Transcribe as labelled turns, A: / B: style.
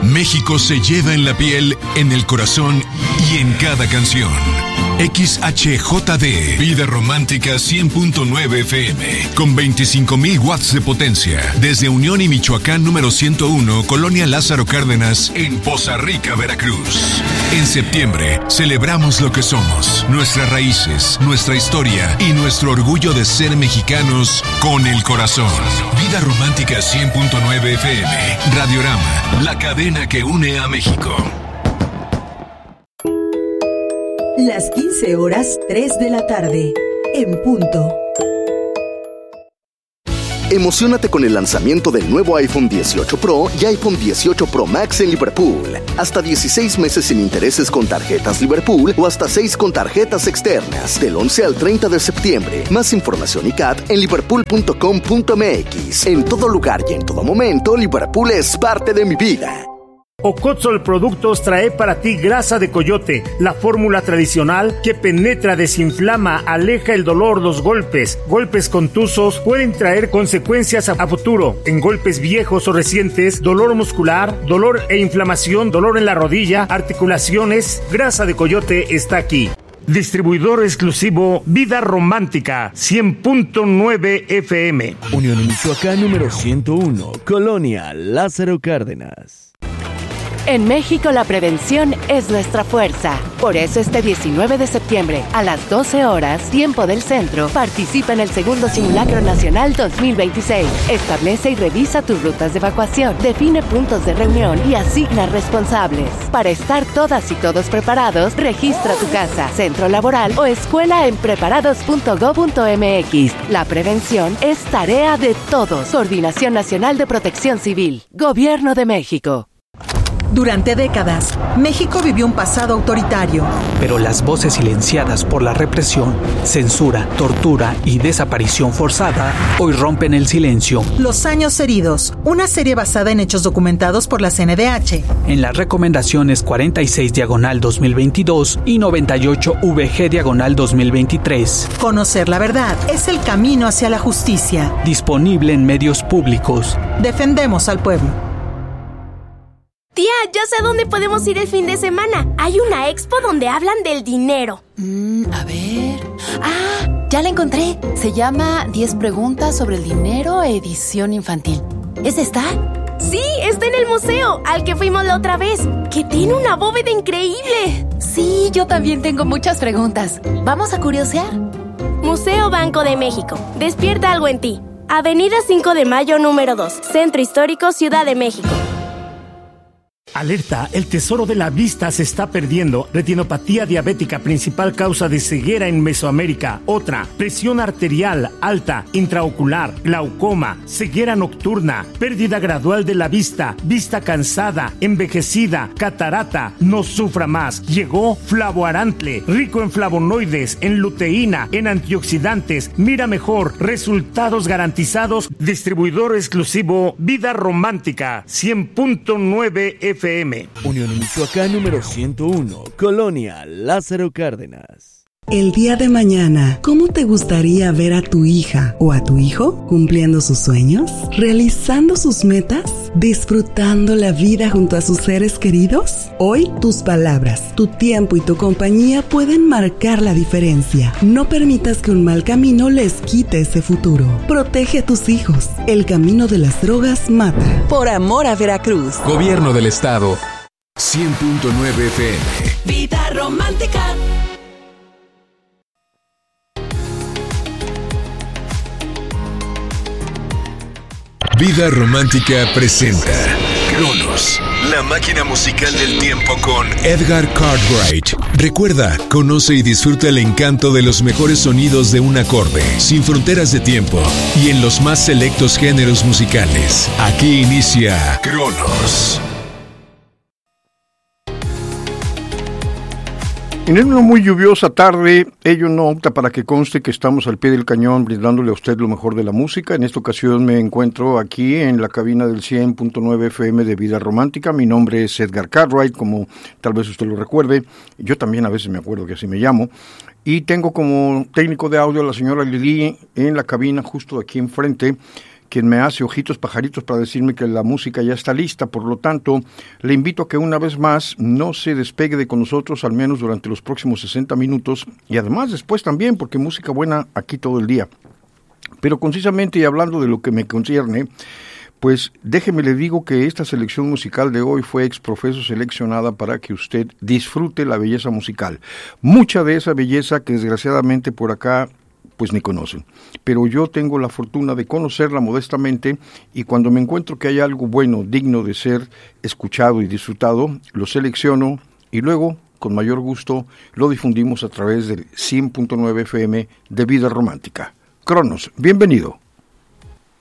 A: México se lleva en la piel, en el corazón y en cada canción. XHJD, Vida Romántica 100.9 FM, con 25,000 watts de potencia, desde Unión y Michoacán número 101, Colonia Lázaro Cárdenas, en Poza Rica, Veracruz. En septiembre, celebramos lo que somos, nuestras raíces, nuestra historia y nuestro orgullo de ser mexicanos con el corazón. Vida Romántica 100.9 FM, Radiorama, la cadena que une a México.
B: Las 15:03 de la tarde, en punto.
C: Emociónate con el lanzamiento del nuevo iPhone 18 Pro y iPhone 18 Pro Max en Liverpool. Hasta 16 meses sin intereses con tarjetas Liverpool o hasta 6 con tarjetas externas. Del 11 al 30 de septiembre. Más información y CAT en liverpool.com.mx. En todo lugar y en todo momento, Liverpool es parte de mi vida.
D: Ocotzol Productos trae para ti grasa de coyote, la fórmula tradicional que penetra, desinflama, aleja el dolor, los golpes. Golpes contusos pueden traer consecuencias a futuro. En golpes viejos o recientes, dolor muscular, dolor e inflamación, dolor en la rodilla, articulaciones, grasa de coyote está aquí. Distribuidor exclusivo Vida Romántica 100.9 FM.
E: Unión Michoacán número 101, Colonia Lázaro Cárdenas.
F: En México la prevención es nuestra fuerza. Por eso este 19 de septiembre, a las 12 horas, tiempo del centro, participa en el segundo Simulacro Nacional 2026. Establece y revisa tus rutas de evacuación, define puntos de reunión y asigna responsables. Para estar todas y todos preparados, registra tu casa, centro laboral o escuela en preparados.go.mx. La prevención es tarea de todos. Coordinación Nacional de Protección Civil. Gobierno de México.
B: Durante décadas, México vivió un pasado autoritario.
G: Pero las voces silenciadas por la represión, censura, tortura y desaparición forzada hoy rompen el silencio.
B: Los años heridos, una serie basada en hechos documentados por la CNDH.
G: En las recomendaciones 46/2022 y 98/VG/2023.
B: Conocer la verdad es el camino hacia la justicia.
G: Disponible en medios públicos.
B: Defendemos al pueblo.
H: Tía, ya sé a dónde podemos ir el fin de semana. Hay una expo donde hablan del dinero.
I: A ver... ¡Ah! Ya la encontré. Se llama 10 preguntas sobre el dinero, edición infantil. ¿Es esta?
H: Sí, está en el museo, al que fuimos la otra vez, que tiene una bóveda increíble.
I: Sí, yo también tengo muchas preguntas. ¿Vamos a curiosear?
H: Museo Banco de México. Despierta algo en ti. Avenida 5 de Mayo, número 2. Centro Histórico, Ciudad de México.
D: Alerta, el tesoro de la vista se está perdiendo. Retinopatía diabética, principal causa de ceguera en Mesoamérica. Otra, presión arterial alta, intraocular, glaucoma, ceguera nocturna, pérdida gradual de la vista, vista cansada, envejecida, catarata. No sufra más. Llegó Flavoarantle, rico en flavonoides, en luteína, en antioxidantes. Mira mejor, resultados garantizados. Distribuidor exclusivo Vida Romántica 100.9 FM.
E: Unión Michoacán número 101, Colonia Lázaro Cárdenas.
J: El día de mañana, ¿cómo te gustaría ver a tu hija o a tu hijo cumpliendo sus sueños, realizando sus metas, disfrutando la vida junto a sus seres queridos? Hoy, tus palabras, tu tiempo y tu compañía pueden marcar la diferencia. No permitas que un mal camino les quite ese futuro. Protege a tus hijos. El camino de las drogas mata.
B: Por amor a Veracruz.
A: Gobierno del Estado. 100.9 FM.
B: Vida Romántica.
A: Vida Romántica presenta Cronos, la máquina musical del tiempo con Edgar Cartwright. Recuerda, conoce y disfruta el encanto de los mejores sonidos de un acorde, sin fronteras de tiempo y en los más selectos géneros musicales. Aquí inicia Cronos.
K: En una muy lluviosa tarde, ello no opta para que conste que estamos al pie del cañón brindándole a usted lo mejor de la música. En esta ocasión me encuentro aquí en la cabina del 100.9 FM de Vida Romántica. Mi nombre es Edgar Cartwright, como tal vez usted lo recuerde. Yo también a veces me acuerdo que así me llamo. Y tengo como técnico de audio a la señora Lili en la cabina justo aquí enfrente, quien me hace ojitos pajaritos para decirme que la música ya está lista. Por lo tanto, le invito a que una vez más no se despegue de con nosotros, al menos durante los próximos 60 minutos, y además después también, porque música buena aquí todo el día. Pero concisamente, y hablando de lo que me concierne, pues déjeme le digo que esta selección musical de hoy fue ex profeso seleccionada para que usted disfrute la belleza musical. Mucha de esa belleza que desgraciadamente por acá pues ni conocen. Pero yo tengo la fortuna de conocerla modestamente, y cuando me encuentro que hay algo bueno, digno de ser escuchado y disfrutado, lo selecciono y luego, con mayor gusto, lo difundimos a través del 100.9 FM de Vida Romántica. Cronos, bienvenido.